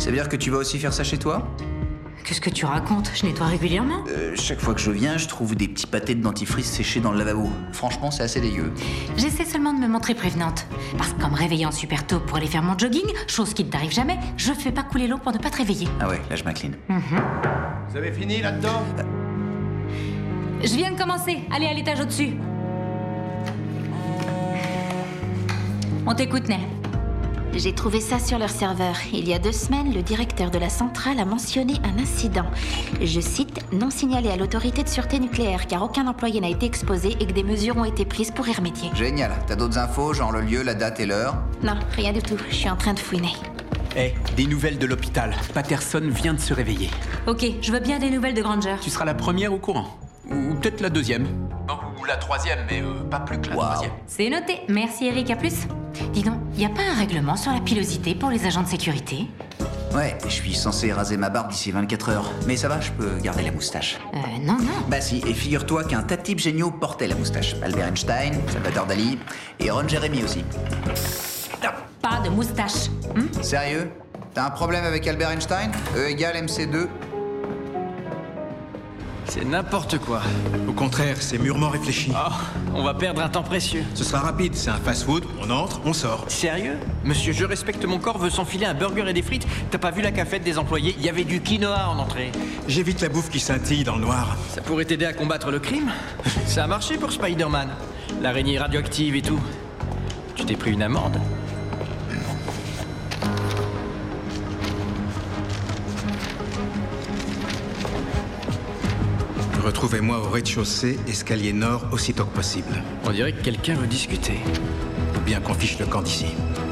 Ça veut dire que tu vas aussi faire ça chez toi? Qu'est-ce que tu racontes? Je nettoie régulièrement. Chaque fois que je viens, je trouve des petits pâtés de dentifrice séchés dans le lavabo. Franchement, c'est assez dégueu. J'essaie seulement de me montrer prévenante. Parce que comme réveillant super tôt pour aller faire mon jogging, chose qui ne t'arrive jamais, je fais pas couler l'eau pour ne pas te réveiller. Ah ouais, là je m'incline. Vous avez fini là-dedans? Je viens de commencer. Allez à l'étage au-dessus. On t'écoute, Nell. J'ai trouvé ça sur leur serveur. Il y a 2 semaines, le directeur de la centrale a mentionné un incident. Je cite, non signalé à l'autorité de sûreté nucléaire car aucun employé n'a été exposé et que des mesures ont été prises pour y remédier. Génial. T'as d'autres infos, genre le lieu, la date et l'heure? Non, rien du tout. Je suis en train de fouiner. Des nouvelles de l'hôpital. Patterson vient de se réveiller. Ok, je veux bien des nouvelles de Granger. Tu seras la première au courant. Ou peut-être la deuxième. Ou la troisième, mais pas plus que la troisième. C'est noté. Merci Eric, à plus. Dis donc, y a pas un règlement sur la pilosité pour les agents de sécurité? Ouais, je suis censé raser ma barbe d'ici 24 heures. Mais ça va, je peux garder la moustache. Non. Bah si, et figure-toi qu'un tas de types géniaux portait la moustache. Albert Einstein, Salvador Dali et Ron Jeremy aussi. Pas de moustache. Sérieux? T'as un problème avec Albert Einstein? E égale MC2? C'est n'importe quoi. Au contraire, c'est mûrement réfléchi. Oh, on va perdre un temps précieux. Ce sera rapide, c'est un fast-food, on entre, on sort. Sérieux? Monsieur, je respecte mon corps, veut s'enfiler un burger et des frites. T'as pas vu la cafette des employés? Il y avait du quinoa en entrée. J'évite la bouffe qui scintille dans le noir. Ça pourrait t'aider à combattre le crime? Ça a marché pour Spider-Man. L'araignée radioactive et tout. Tu t'es pris une amende? Retrouvez-moi au rez-de-chaussée, escalier nord, aussitôt que possible. On dirait que quelqu'un veut discuter. Faut bien qu'on fiche le camp d'ici.